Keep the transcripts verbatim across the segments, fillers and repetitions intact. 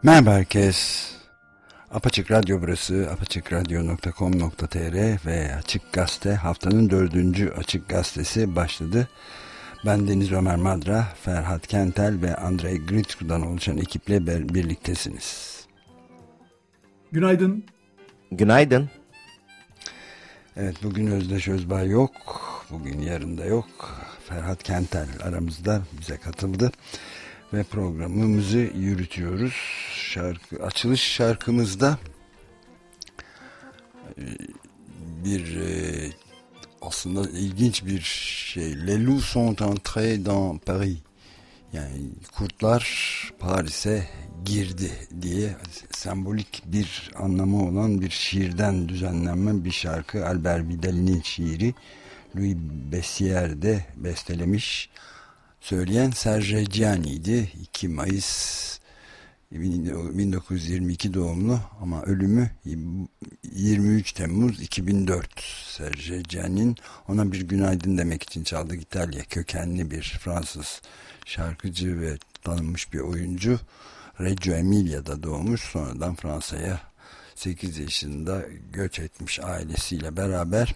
Merhaba herkes. Apaçık Radyo burası. apaçık radyo nokta com nokta tr ve Açık Gazete haftanın dördüncü Açık Gazetesi başladı. Ben Deniz Ömer Madra, Ferhat Kentel ve Andrei Gritsku'dan oluşan ekiple birliktesiniz. Günaydın. Günaydın. Evet, bugün Özdeş Özbay yok. Bugün yarın da yok. Ferhat Kentel aramızda bize katıldı. Ve programımızı yürütüyoruz. Şarkı, açılış şarkımızda bir aslında ilginç bir şey. Les loups sont entrés dans Paris. Yani kurtlar Paris'e girdi diye sembolik bir anlamı olan bir şiirden düzenlenme bir şarkı. Albert Vidal'in şiiri. Louis Bessières de bestelemiş. Söyleyen Serge Gianni'ydi. iki Mayıs bin dokuz yüz yirmi iki doğumlu ama ölümü yirmi üç Temmuz iki bin dört. Serge Gianni'nin ona bir günaydın demek için çaldığı İtalya kökenli bir Fransız şarkıcı ve tanınmış bir oyuncu. Reggio Emilia'da doğmuş, sonradan Fransa'ya sekiz yaşında göç etmiş ailesiyle beraber.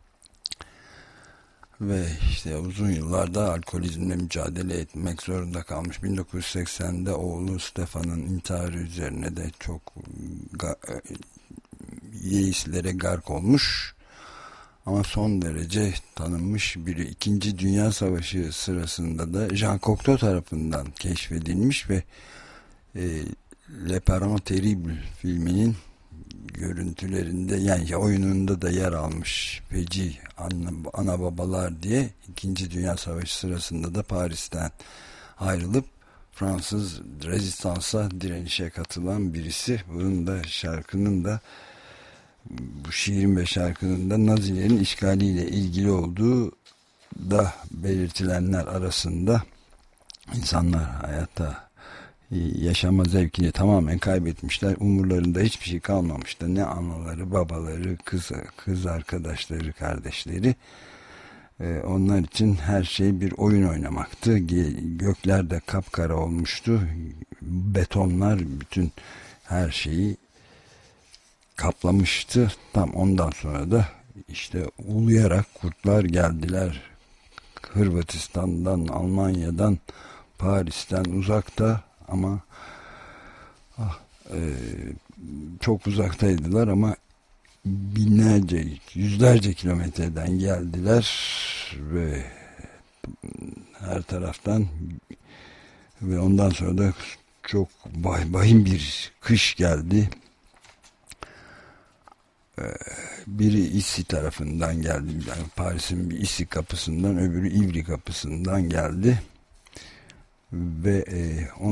Ve işte uzun yıllarda alkolizmle mücadele etmek zorunda kalmış. bin dokuz yüz seksende oğlu Stefan'ın intiharı üzerine de çok ga- yeislere gark olmuş. Ama son derece tanınmış biri. İkinci Dünya Savaşı sırasında da Jean Cocteau tarafından keşfedilmiş ve e, Les Parents Terribles filminin görüntülerinde, yani oyununda da yer almış. Feci ana, ana babalar diye İkinci Dünya Savaşı sırasında da Paris'ten ayrılıp Fransız rezistansa, direnişe katılan birisi. Bunun da şarkının da, bu şiirin ve şarkının da Nazilerin işgaliyle ilgili olduğu da belirtilenler arasında. İnsanlar hayatta yaşama zevkini tamamen kaybetmişler. Umurlarında hiçbir şey kalmamıştı. Ne anaları, babaları, kız, kız arkadaşları, kardeşleri. Ee, onlar için her şey bir oyun oynamaktı. Gökler de kapkara olmuştu. Betonlar bütün her şeyi kaplamıştı. Tam ondan sonra da işte uluyarak kurtlar geldiler. Hırvatistan'dan, Almanya'dan, Paris'ten uzakta ama ah, e, çok uzaktaydılar ama binlerce, yüzlerce kilometreden geldiler ve her taraftan, ve ondan sonra da çok vahim bir kış geldi. Biri İSSİ tarafından geldi, yani Paris'in bir İSSİ kapısından, öbürü İvri kapısından geldi ve e,